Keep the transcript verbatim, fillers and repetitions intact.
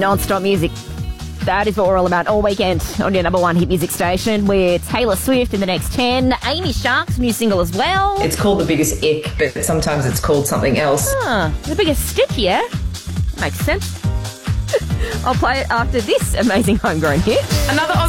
non-stop music. That is what we're all about all weekend on your number one hit music station with Taylor Swift in the next ten. Amy Shark's new single as well. It's called The Biggest Ick, but sometimes it's called something else. Ah, The Biggest Stick, yeah? Makes sense. I'll play it after this amazing homegrown hit. Another Aussie